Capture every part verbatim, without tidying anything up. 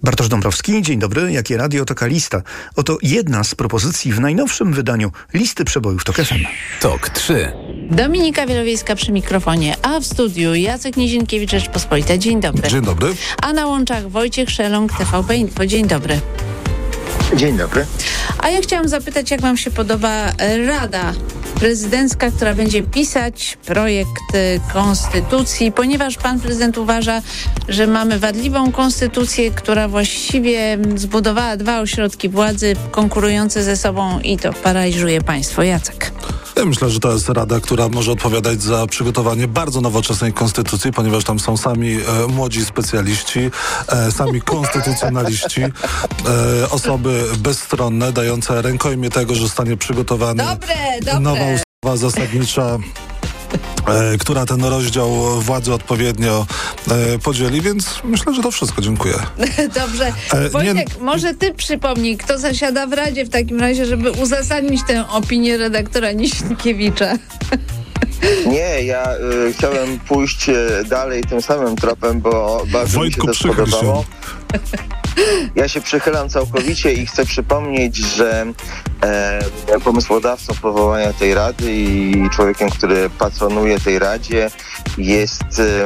Bartosz Dąbrowski, dzień dobry. Jakie radio, taka lista. Oto jedna z propozycji w najnowszym wydaniu listy przebojów TOK F M. TOK trzy. Dominika Wielowiejska przy mikrofonie, a w studiu Jacek Nizinkiewicz, Rzeczpospolita. Dzień dobry. Dzień dobry. A na łączach Wojciech Szelong, T V P Info. Dzień dobry. Dzień dobry. A ja chciałam zapytać, jak wam się podoba Rada Prezydencka, która będzie pisać projekt konstytucji, ponieważ pan prezydent uważa, że mamy wadliwą konstytucję, która właściwie zbudowała dwa ośrodki władzy konkurujące ze sobą i to paraliżuje państwo. Jacek. Ja myślę, że to jest Rada, która może odpowiadać za przygotowanie bardzo nowoczesnej konstytucji, ponieważ tam są sami e, młodzi specjaliści, e, sami konstytucjonaliści, e, osoby bezstronne, dające rękojmię tego, że zostanie przygotowana Dobre, dobre. nowa ustawa zasadnicza, e, która ten rozdział władzy odpowiednio e, podzieli, więc myślę, że to wszystko. Dziękuję. Dobrze. E, Wojtek, nie... może ty przypomnij, kto zasiada w Radzie w takim razie, żeby uzasadnić tę opinię redaktora Nizinkiewicza. Nie, ja y, chciałem pójść y, dalej tym samym tropem, bo bardzo Wojtku, mi się to spodobało. Się. Ja się przychylam całkowicie i chcę przypomnieć, że e, pomysłodawcą powołania tej Rady i człowiekiem, który patronuje tej Radzie, jest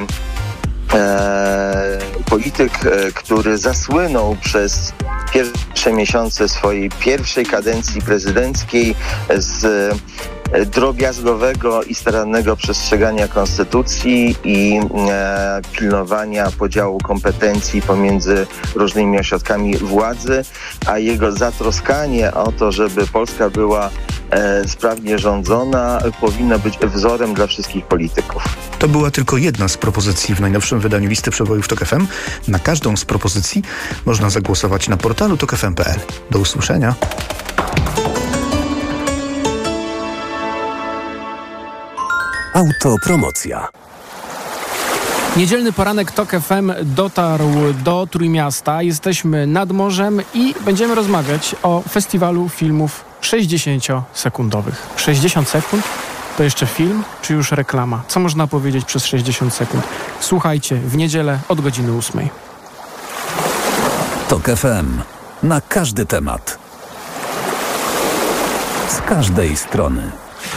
e, polityk, e, który zasłynął przez pierwsze miesiące swojej pierwszej kadencji prezydenckiej z drobiazgowego i starannego przestrzegania konstytucji i e, pilnowania podziału kompetencji pomiędzy różnymi ośrodkami władzy, a jego zatroskanie o to, żeby Polska była e, sprawnie rządzona, powinno być wzorem dla wszystkich polityków. To była tylko jedna z propozycji w najnowszym wydaniu listy przebojów TOK F M. Na każdą z propozycji można zagłosować na portalu tok f m kropka p l. Do usłyszenia. Autopromocja. Niedzielny poranek TOK F M dotarł do Trójmiasta. Jesteśmy nad morzem i będziemy rozmawiać o festiwalu filmów sześćdziesięciosekundowych. sześćdziesiąt sekund? To jeszcze film, czy już reklama? Co można powiedzieć przez sześćdziesiąt sekund? Słuchajcie, w niedzielę od godziny ósmej. TOK F M. Na każdy temat. Z każdej strony.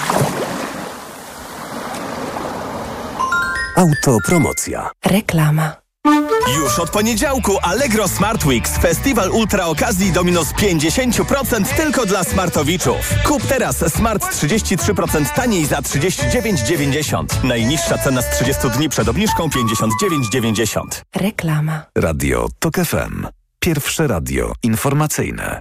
Autopromocja. Reklama. Już od poniedziałku Allegro Smart Weeks. Festiwal ultra okazji do minus pięćdziesiąt procent tylko dla smartowiczów. Kup teraz smart trzydzieści trzy procent taniej za trzydzieści dziewięć dziewięćdziesiąt. Najniższa cena z trzydziestu dni przed obniżką pięćdziesiąt dziewięć dziewięćdziesiąt. Reklama. Radio TOK F M. Pierwsze radio informacyjne.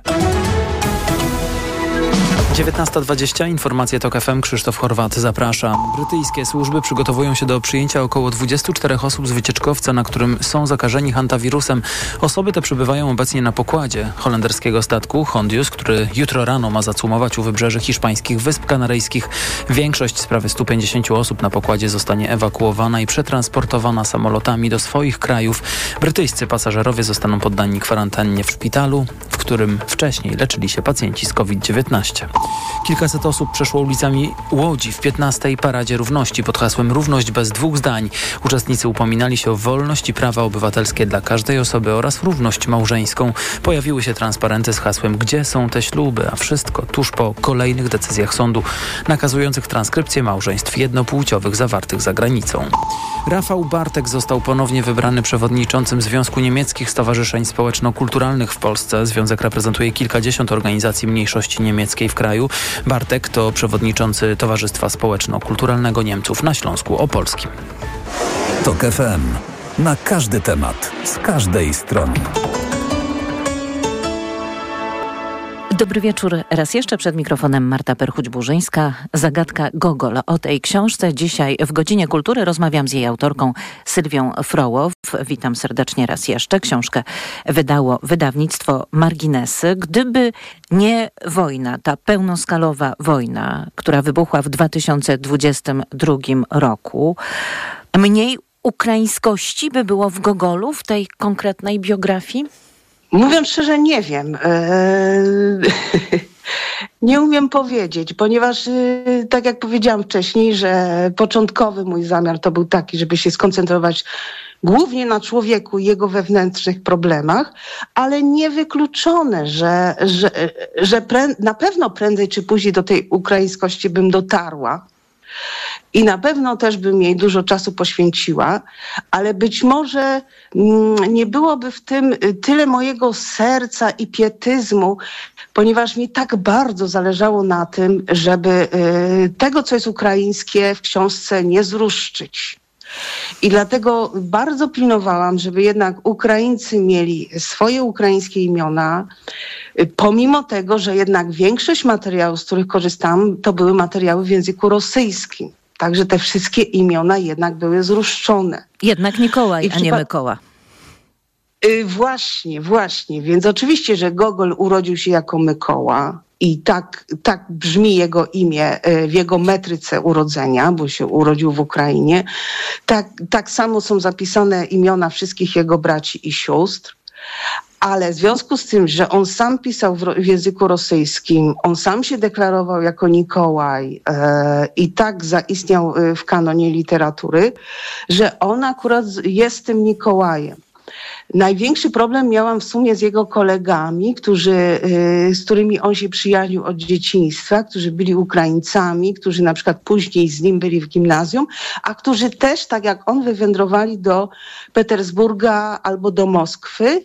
dziewiętnasta dwadzieścia, informacje TOK F M, Krzysztof Horwaty, zapraszam. Brytyjskie służby przygotowują się do przyjęcia około dwudziestu czterech osób z wycieczkowca, na którym są zakażeni hantawirusem. Osoby te przebywają obecnie na pokładzie holenderskiego statku Hondius, który jutro rano ma zacumować u wybrzeży hiszpańskich Wysp Kanaryjskich. Większość z prawie stu pięćdziesięciu osób na pokładzie zostanie ewakuowana i przetransportowana samolotami do swoich krajów. Brytyjscy pasażerowie zostaną poddani kwarantannie w szpitalu, w którym wcześniej leczyli się pacjenci z COVID dziewiętnaście. Kilkaset osób przeszło ulicami Łodzi w piętnastej Paradzie Równości pod hasłem Równość bez dwóch zdań. Uczestnicy upominali się o wolność i prawa obywatelskie dla każdej osoby oraz równość małżeńską. Pojawiły się transparenty z hasłem Gdzie są te śluby? A wszystko tuż po kolejnych decyzjach sądu nakazujących transkrypcję małżeństw jednopłciowych zawartych za granicą. Rafał Bartek został ponownie wybrany przewodniczącym Związku Niemieckich Stowarzyszeń Społeczno-Kulturalnych w Polsce. Związek reprezentuje kilkadziesiąt organizacji mniejszości niemieckiej w kraju. Bartek to przewodniczący Towarzystwa Społeczno-Kulturalnego Niemców na Śląsku Opolskim. TOK F M. Na każdy temat. Z każdej strony. Dobry wieczór. Raz jeszcze przed mikrofonem Marta Perchuć-Burzyńska. Zagadka Gogol. O tej książce dzisiaj w Godzinie Kultury rozmawiam z jej autorką Sylwią Frołow. Witam serdecznie raz jeszcze. Książkę wydało wydawnictwo Marginesy. Gdyby nie wojna, ta pełnoskalowa wojna, która wybuchła w dwa tysiące dwudziestym drugim roku, mniej ukraińskości by było w Gogolu, w tej konkretnej biografii? Mówiąc szczerze, nie wiem. Nie umiem powiedzieć, ponieważ tak jak powiedziałam wcześniej, że początkowy mój zamiar to był taki, żeby się skoncentrować głównie na człowieku i jego wewnętrznych problemach, ale niewykluczone, że, że, że prę- na pewno prędzej czy później do tej ukraińskości bym dotarła. I na pewno też bym jej dużo czasu poświęciła, ale być może nie byłoby w tym tyle mojego serca i pietyzmu, ponieważ mi tak bardzo zależało na tym, żeby tego, co jest ukraińskie, w książce nie zruszczyć. I dlatego bardzo pilnowałam, żeby jednak Ukraińcy mieli swoje ukraińskie imiona, pomimo tego, że jednak większość materiałów, z których korzystam, to były materiały w języku rosyjskim. Także te wszystkie imiona jednak były zruszczone. Jednak Mikołaj, przypa- a nie Mykoła. Yy, właśnie, właśnie. Więc oczywiście, że Gogol urodził się jako Mykoła i tak, tak brzmi jego imię yy, w jego metryce urodzenia, bo się urodził w Ukrainie. Tak, tak samo są zapisane imiona wszystkich jego braci i sióstr. Ale w związku z tym, że on sam pisał w, w języku rosyjskim, on sam się deklarował jako Mikołaj e, i tak zaistniał w kanonie literatury, że on akurat jest tym Mikołajem. Największy problem miałam w sumie z jego kolegami, którzy, y, z którymi on się przyjaźnił od dzieciństwa, którzy byli Ukraińcami, którzy na przykład później z nim byli w gimnazjum, a którzy też, tak jak on, wywędrowali do Petersburga albo do Moskwy.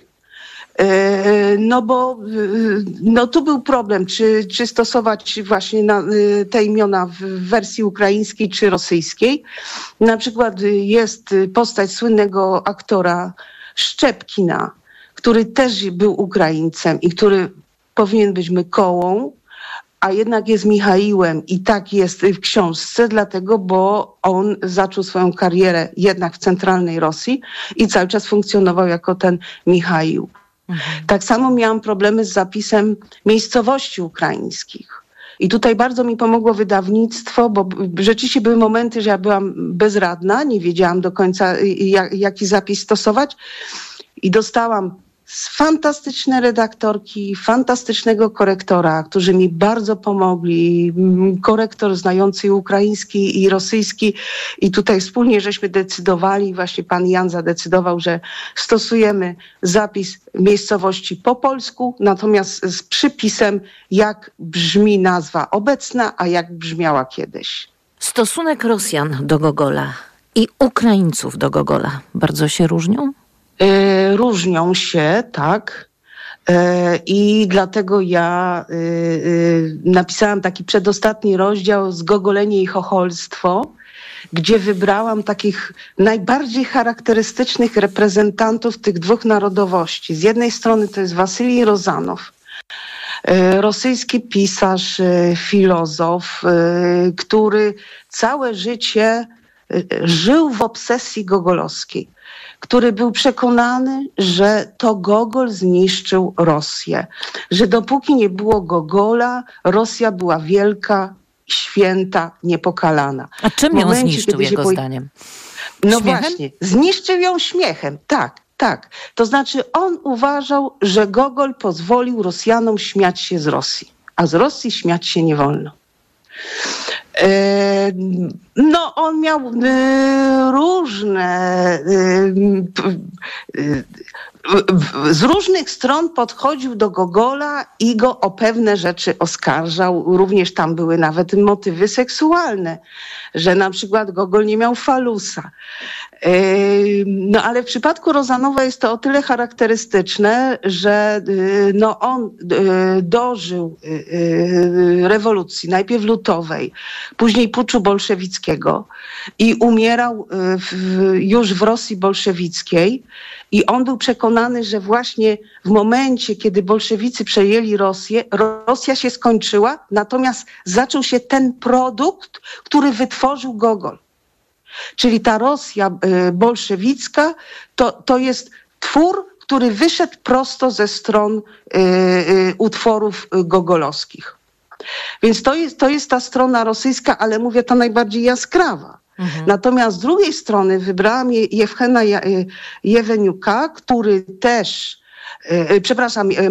No bo no tu był problem, czy, czy stosować właśnie na, te imiona w wersji ukraińskiej czy rosyjskiej. Na przykład jest postać słynnego aktora Szczepkina, który też był Ukraińcem i który powinien być Mykołą, a jednak jest Michaiłem i tak jest w książce, dlatego, bo on zaczął swoją karierę jednak w centralnej Rosji i cały czas funkcjonował jako ten Michaił. Mhm. Tak samo miałam problemy z zapisem miejscowości ukraińskich. I tutaj bardzo mi pomogło wydawnictwo, bo rzeczywiście były momenty, że ja byłam bezradna, nie wiedziałam do końca, jak, jaki zapis stosować. I dostałam fantastyczne redaktorki, fantastycznego korektora, którzy mi bardzo pomogli. Korektor znający ukraiński i rosyjski. I tutaj wspólnie żeśmy decydowali, właśnie pan Jan zadecydował, że stosujemy zapis miejscowości po polsku, natomiast z przypisem, jak brzmi nazwa obecna, a jak brzmiała kiedyś. Stosunek Rosjan do Gogola i Ukraińców do Gogola bardzo się różnią? Yy, różnią się, tak. Yy, I dlatego ja yy, yy, napisałam taki przedostatni rozdział Zgogolenie i chocholstwo, gdzie wybrałam takich najbardziej charakterystycznych reprezentantów tych dwóch narodowości. Z jednej strony to jest Wasylij Rozanow, yy, rosyjski pisarz, yy, filozof, yy, który całe życie yy, żył w obsesji gogolowskiej, który był przekonany, że to Gogol zniszczył Rosję. Że dopóki nie było Gogola, Rosja była wielka, święta, niepokalana. A czym ją momencie, zniszczył jego poj... zdaniem? No Śmiechem? właśnie, zniszczył ją śmiechem, tak, tak. To znaczy on uważał, że Gogol pozwolił Rosjanom śmiać się z Rosji, a z Rosji śmiać się nie wolno. No, on miał różne, z różnych stron podchodził do Gogola i go o pewne rzeczy oskarżał. Również tam były nawet motywy seksualne, że na przykład Gogol nie miał falusa. No ale w przypadku Rozanowa jest to o tyle charakterystyczne, że no, on dożył rewolucji, najpierw lutowej, później puczu bolszewickiego i umierał w, już w Rosji bolszewickiej. I on był przekonany, że właśnie w momencie, kiedy bolszewicy przejęli Rosję, Rosja się skończyła, natomiast zaczął się ten produkt, który wytworzył Gogol. Czyli ta Rosja bolszewicka to, to jest twór, który wyszedł prosto ze stron y, y, utworów gogolowskich. Więc to jest, to jest ta strona rosyjska, ale mówię, ta najbardziej jaskrawa. Mhm. Natomiast z drugiej strony wybrałam Jewgena Jeweniuka, który też y, przepraszam,